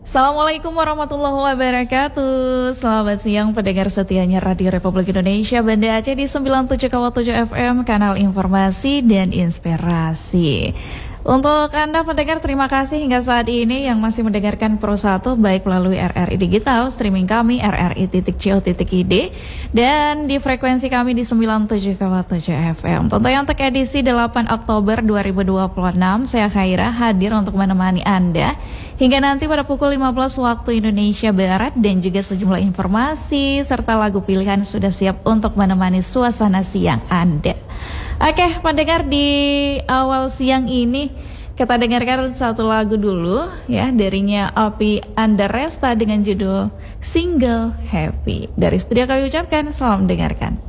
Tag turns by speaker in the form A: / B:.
A: Assalamualaikum warahmatullahi wabarakatuh. Selamat siang pendengar setianya Radio Republik Indonesia Banda Aceh di 97,7 FM, kanal informasi dan inspirasi. Untuk Anda pendengar, terima kasih hingga saat ini yang masih mendengarkan Pro 1 baik melalui RRI Digital, streaming kami rri.co.id dan di frekuensi kami di 97,7 FM. Tentunya untuk edisi 8 Oktober 2026, saya Khaira hadir untuk menemani Anda hingga nanti pada pukul 15 waktu Indonesia Barat, dan juga sejumlah informasi serta lagu pilihan sudah siap untuk menemani suasana siang Anda. Oke, pendengar, di awal siang ini kita dengarkan satu lagu dulu ya, darinya Opi Andaresta dengan judul Single Happy. Dari studio kami ucapkan selamat mendengarkan.